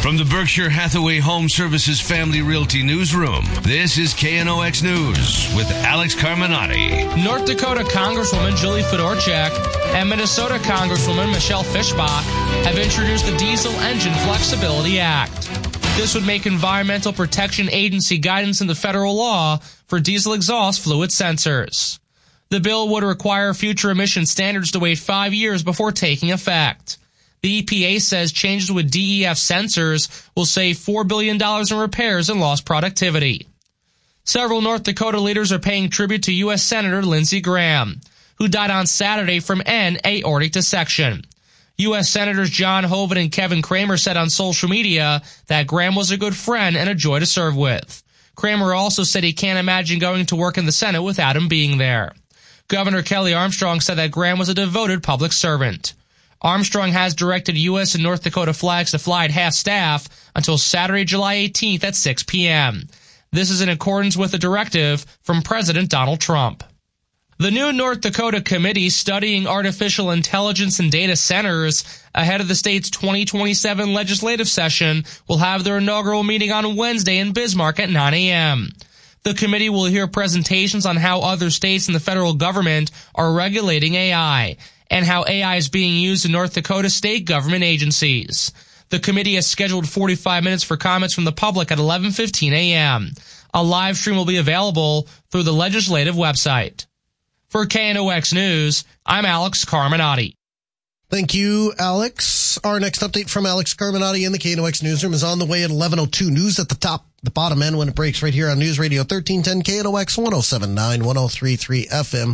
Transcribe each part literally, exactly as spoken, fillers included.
From the Berkshire Hathaway Home Services Family Realty Newsroom, this is K N O X News with Alex Carminati. North Dakota Congresswoman Julie Fedorchak and Minnesota Congresswoman Michelle Fischbach have introduced the Diesel Engine Flexibility Act. This would make Environmental Protection Agency guidance in the federal law for diesel exhaust fluid sensors. The bill would require future emission standards to wait five years before taking effect. The E P A says changes with D E F sensors will save four billion dollars in repairs and lost productivity. Several North Dakota leaders are paying tribute to U S Senator Lindsey Graham, who died on Saturday from an aortic dissection. U S Senators John Hoeven and Kevin Cramer said on social media that Graham was a good friend and a joy to serve with. Cramer also said he can't imagine going to work in the Senate without him being there. Governor Kelly Armstrong said that Graham was a devoted public servant. Armstrong has directed U S and North Dakota flags to fly at half-staff until Saturday, July eighteenth at six p.m. This is in accordance with a directive from President Donald Trump. The new North Dakota committee studying artificial intelligence and data centers ahead of the state's twenty twenty-seven legislative session will have their inaugural meeting on Wednesday in Bismarck at nine a.m. The committee will hear presentations on how other states and the federal government are regulating A I and how A I is being used in North Dakota state government agencies. The committee has scheduled forty-five minutes for comments from the public at eleven fifteen a.m. A live stream will be available through the legislative website. For K N O X News, I'm Alex Carminati. Thank you, Alex. Our next update from Alex Carminati in the K N O X Newsroom is on the way at eleven oh two. News at the top, the bottom end when it breaks right here on News Radio thirteen ten K N O X one oh seven point nine, one oh three point three F M.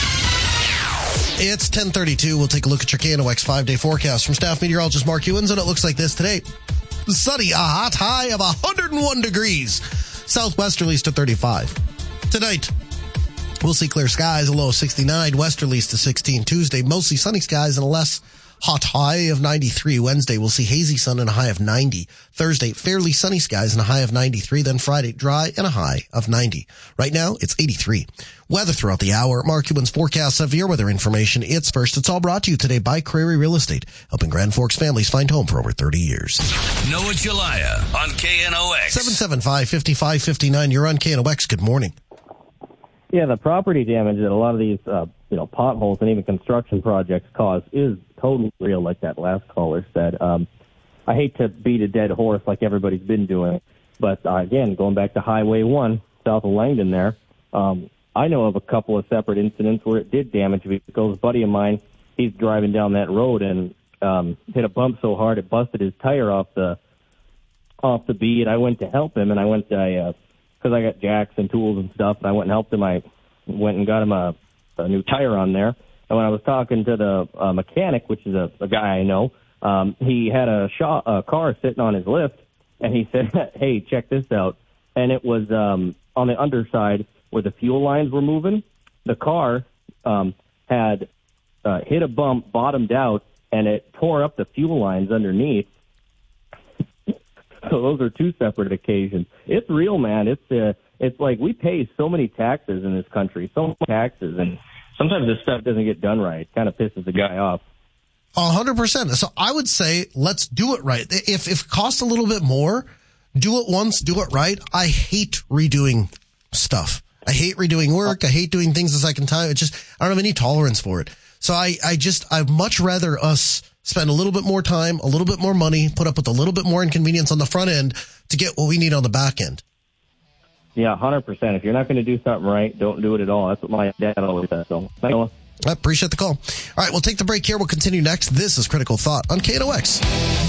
It's ten thirty-two. We'll take a look at your K N O X five-day forecast from staff meteorologist Mark Ewens, and it looks like this today. Sunny, a hot high of one hundred one degrees. Southwesterlies to thirty-five. Tonight, we'll see clear skies, a low of sixty-nine. Westerlies to sixteen. Tuesday, mostly sunny skies and a less hot high of ninety-three. Wednesday, we'll see hazy sun and a high of ninety. Thursday, fairly sunny skies and a high of ninety-three. Then Friday, dry and a high of ninety. Right now, it's eighty-three. Weather throughout the hour. Mark Ewens forecast severe weather information. It's first. It's all brought to you today by Crary Real Estate, helping Grand Forks families find home for over thirty years. Noah Jalaya on K N O X. seven seven five, five five five nine. You're on K N O X. Good morning. Yeah, the property damage that a lot of these, uh, you know, potholes and even construction projects cause is totally real, like that last caller said. Um, I hate to beat a dead horse like everybody's been doing, but uh, again, going back to Highway one, south of Langdon there, um, I know of a couple of separate incidents where it did damage vehicles. A buddy of mine, he's driving down that road and um, hit a bump so hard it busted his tire off the off the bead. I went to help him, and I went to, uh, because I got jacks and tools and stuff, and I went and helped him. I went and got him a, a new tire on there. And when I was talking to the uh, mechanic, which is a, a guy I know, um, he had a, shot, a car sitting on his lift, and he said, hey, check this out. And it was um, on the underside where the fuel lines were moving. The car um, had uh, hit a bump, bottomed out, and it tore up the fuel lines underneath. So those are two separate occasions. It's real, man. It's uh, it's like we pay so many taxes in this country, so many taxes, and sometimes this stuff doesn't get done right. It kind of pisses the guy off. A hundred percent. So I would say let's do it right. If if it costs a little bit more, do it once, do it right. I hate redoing stuff. I hate redoing work. I hate doing things a second time. It just I don't have any tolerance for it. So I I just I'd much rather us spend a little bit more time, a little bit more money, put up with a little bit more inconvenience on the front end to get what we need on the back end. Yeah, one hundred percent. If you're not going to do something right, don't do it at all. That's what my dad always said. So, thank you. I appreciate the call. All right, we'll take the break here. We'll continue next. This is Critical Thought on K N O X.